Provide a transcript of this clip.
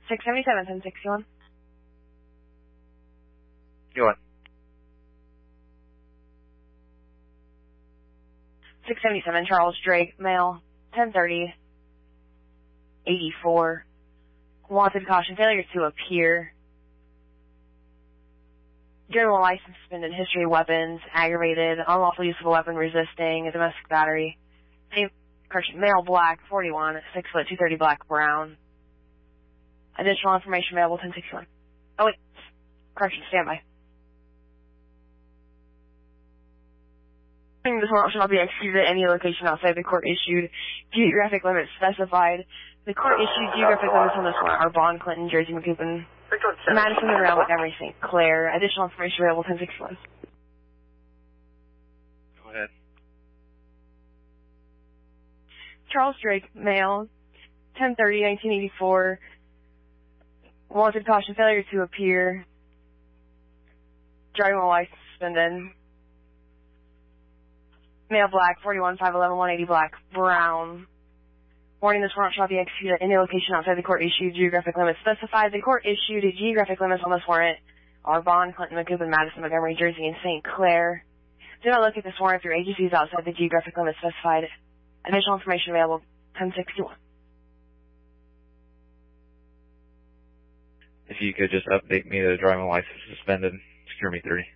677, 1061. Go on. 677, Charles Drake, male, 1030, 84. Wanted caution, failure to appear. General license suspended, history of weapons, aggravated, unlawful use of a weapon, resisting, a domestic battery. Correction, male, black, 41, 6 foot, 230, black, brown. Additional information available, 1061. Oh wait, correction, standby. This warrant shall not be executed at any location outside the court-issued geographic limits specified. The court-issued geographic limits on this warrant are Bond, Clinton, Jersey, McCoupin, Madison, Monroe, Montgomery, St. Clair. Additional information available, 1061. Go ahead. Charles Drake, male, 1030, 1984. Wanted caution, failure to appear. Driving while license suspended. Male, black, 41, 5'11", 180, black, brown. Warning, this warrant shall be executed at any location outside the court-issued geographic limits specified. The court-issued geographic limits on this warrant are Bond, Clinton, McCoupin, Madison, Montgomery, Jersey, and St. Clair. Do not look at this warrant if your agency is outside the geographic limits specified. Additional information available, 1061. If you could just update me that the driving license is suspended, secure me 3.